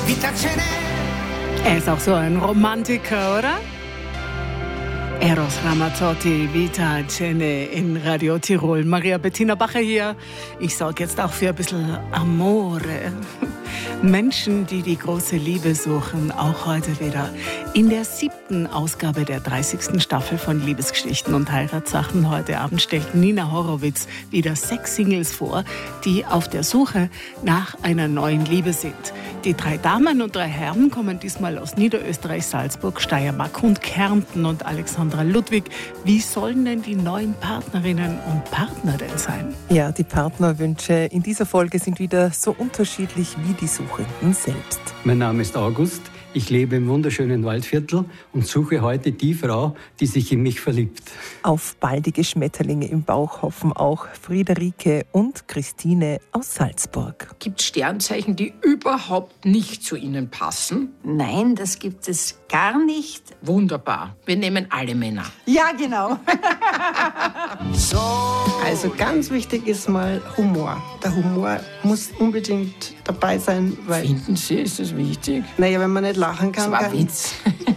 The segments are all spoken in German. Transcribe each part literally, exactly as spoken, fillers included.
vita ce n'è. Er ist auch so ein Romantiker, oder? Eros Ramazzotti, Vita Cene in Radio Tirol. Maria Bettina Bacher hier. Ich sorge jetzt auch für ein bisschen Amore. Menschen, die die große Liebe suchen, auch heute wieder. In der siebten Ausgabe der dreißigsten Staffel von Liebesgeschichten und Heiratssachen heute Abend stellt Nina Horowitz wieder sechs Singles vor, die auf der Suche nach einer neuen Liebe sind. Die drei Damen und drei Herren kommen diesmal aus Niederösterreich, Salzburg, Steiermark und Kärnten. Und Alexandra Ludwig, wie sollen denn die neuen Partnerinnen und Partner denn sein? Ja, die Partnerwünsche in dieser Folge sind wieder so unterschiedlich wie die Suchenden selbst. Mein Name ist August. Ich lebe im wunderschönen Waldviertel und suche heute die Frau, die sich in mich verliebt. Auf baldige Schmetterlinge im Bauch hoffen auch Friederike und Christine aus Salzburg. Gibt es Sternzeichen, die überhaupt nicht zu Ihnen passen? Nein, das gibt es gar nicht. Wunderbar. Wir nehmen alle Männer. Ja, genau. So. Also ganz wichtig ist mal Humor. Der Humor muss unbedingt dabei sein, weil... Finden Sie, ist das wichtig? Naja, wenn man nicht lachen kann... Das war kann. Witz.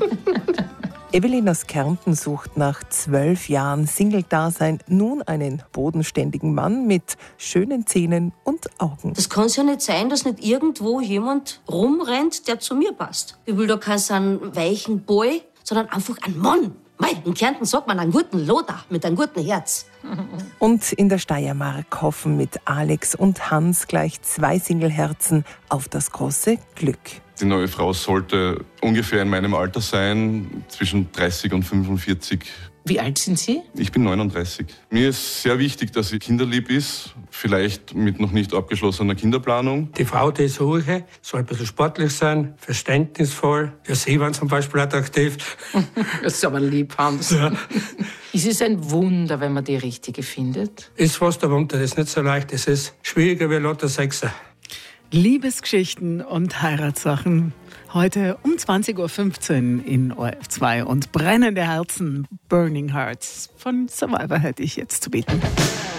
Evelyn aus Kärnten sucht nach zwölf Jahren Single-Dasein nun einen bodenständigen Mann mit schönen Zähnen und Augen. Das kann ja nicht sein, dass nicht irgendwo jemand rumrennt, der zu mir passt. Ich will da keinen weichen Boy, sondern einfach einen Mann. Mei, in Kärnten sagt man einen guten Loder mit einem guten Herz. Und in der Steiermark hoffen mit Alex und Hans gleich zwei Singleherzen auf das große Glück. Die neue Frau sollte ungefähr in meinem Alter sein, zwischen dreißig und fünfundvierzig. Wie alt sind Sie? Ich bin neununddreißig. Mir ist sehr wichtig, dass sie kinderlieb ist, vielleicht mit noch nicht abgeschlossener Kinderplanung. Die Frau, die ich suche, soll ein bisschen sportlich sein, verständnisvoll. Ja, Sie waren zum Beispiel attraktiv. Das ist aber lieb, Hans. Ja. Es ist ein Wunder, wenn man die Richtige findet. Ist fast ein Wunder, das ist nicht so leicht. Es ist schwieriger wie Lotto Sechser. Liebesgeschichten und Heiratssachen. Heute um zwanzig Uhr fünfzehn in O R F zwei und brennende Herzen, Burning Hearts von Survivor hätte ich jetzt zu bieten.